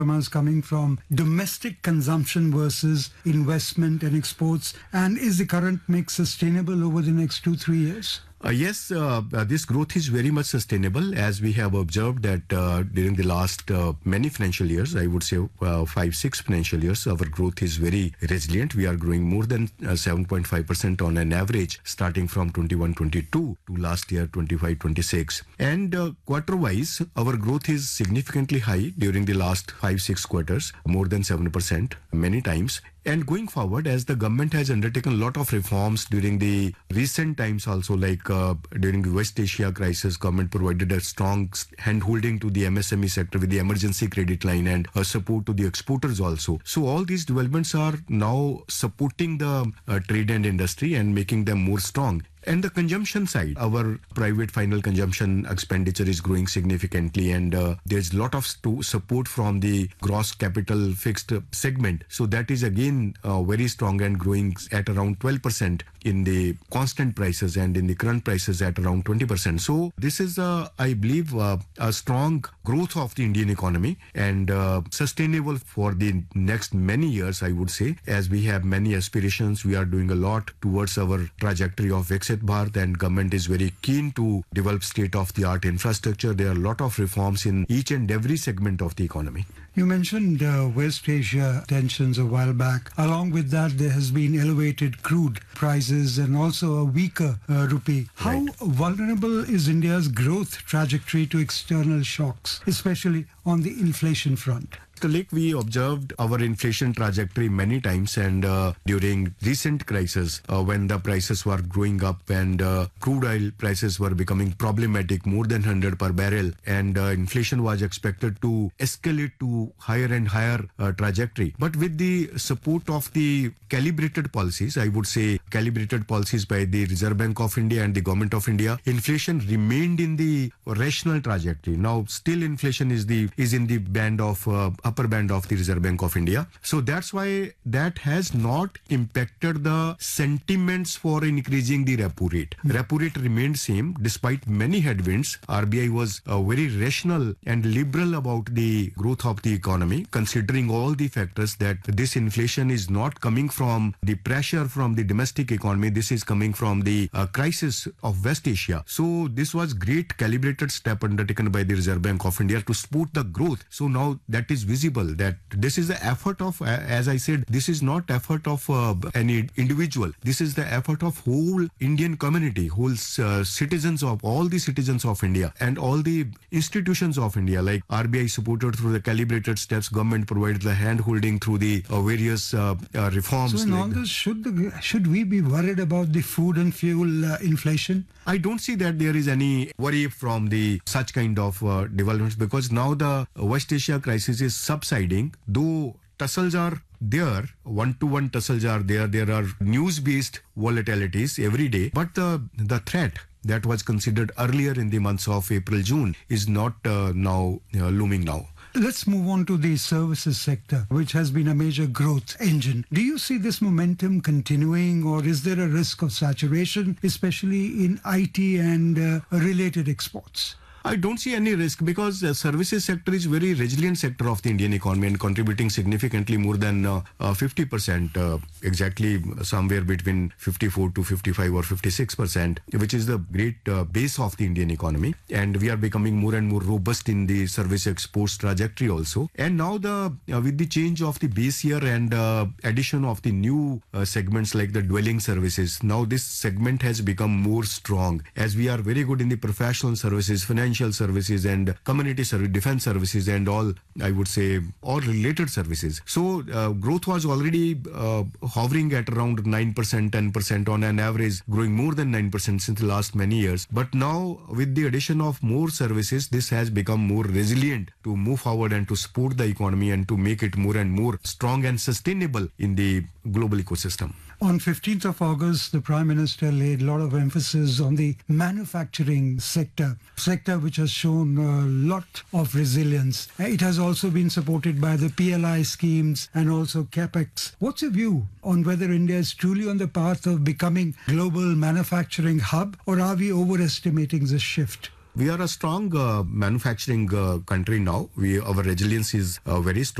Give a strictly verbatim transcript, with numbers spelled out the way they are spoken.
is coming from domestic consumption versus investment and exports? And is the current mix sustainable over the next two, three years? Uh, yes, uh, uh, this growth is very much sustainable, as we have observed that uh, during the last uh, many financial years, I would say uh, five, six financial years, our growth is very resilient. We are growing more than uh, seven point five percent on an average, starting from twenty-one twenty-two to last year twenty-five twenty-six. And uh, quarter-wise, our growth is significantly high during the last five, six quarters, more than seven percent many times. And going forward, as the government has undertaken a lot of reforms during the recent times also, like uh, during the West Asia crisis, government provided a strong hand-holding to the M S M E sector with the emergency credit line and uh, support to the exporters also. So all these developments are now supporting the uh, trade and industry and making them more strong. And the consumption side, our private final consumption expenditure is growing significantly, and uh, there's a lot of st- support from the gross capital fixed segment. So that is again uh, very strong and growing at around twelve percent in the constant prices, and in the current prices at around twenty percent. So this is, uh, I believe, uh, a strong growth of the Indian economy, and uh, sustainable for the next many years, I would say, as we have many aspirations. We are doing a lot towards our trajectory of Viksit Bharat, and government is very keen to develop state-of-the-art infrastructure. There are a lot of reforms in each and every segment of the economy. You mentioned uh, West Asia tensions a while back. Along with that, there has been elevated crude prices and also a weaker uh, rupee. How Right. vulnerable is India's growth trajectory to external shocks, especially on the inflation front? Like we observed our inflation trajectory many times, and uh, during recent crisis uh, when the prices were growing up and uh, crude oil prices were becoming problematic, more than one hundred per barrel, and uh, inflation was expected to escalate to higher and higher uh, trajectory. But with the support of the calibrated policies, I would say calibrated policies by the Reserve Bank of India and the Government of India, inflation remained in the rational trajectory. Now still inflation is the is in the band of uh, upper band of the Reserve Bank of India. So that's why that has not impacted the sentiments for increasing the repo rate. Mm. Repo rate remained same despite many headwinds. R B I was uh, very rational and liberal about the growth of the economy, considering all the factors that this inflation is not coming from the pressure from the domestic economy. This is coming from the uh, crisis of West Asia. So this was great calibrated step undertaken by the Reserve Bank of India to support the growth. So now that is visible that this is the effort of, as I said, this is not effort of uh, any individual. This is the effort of whole Indian community, whole uh, citizens of all the citizens of India and all the institutions of India, like R B I supported through the calibrated steps, government provided the hand holding through the uh, various uh, uh, reforms. So in all this, should the, should we be worried about the food and fuel uh, inflation? I don't see that there is any worry from the such kind of uh, developments, because now the West Asia crisis is subsiding, though tussles are there, one-to-one tussles are there. There are news-based volatilities every day, but the the threat that was considered earlier in the months of April, June is not uh, now uh, looming now. Let's move on to the services sector, which has been a major growth engine. Do you see this momentum continuing, or is there a risk of saturation, especially in I T and uh, related exports? I don't see any risk, because the services sector is very resilient sector of the Indian economy and contributing significantly more than uh, uh, fifty percent, uh, exactly somewhere between fifty-four to fifty-five or fifty-six percent, which is the great uh, base of the Indian economy. And we are becoming more and more robust in the service exports trajectory also. And now the uh, with the change of the base year and uh, addition of the new uh, segments like the dwelling services, now this segment has become more strong, as we are very good in the professional services, financial services and community service, defense services, and all, I would say, all related services. So uh, growth was already uh, hovering at around nine percent, ten percent on an average, growing more than nine percent since the last many years. But now with the addition of more services, this has become more resilient to move forward and to support the economy and to make it more and more strong and sustainable in the global ecosystem. On fifteenth of August, the Prime Minister laid a lot of emphasis on the manufacturing sector, sector which has shown a lot of resilience. It has also been supported by the P L I schemes and also CapEx. What's your view on whether India is truly on the path of becoming global manufacturing hub, or are we overestimating this shift? We are a strong uh, manufacturing uh, country now. We Our resilience is uh, very strong.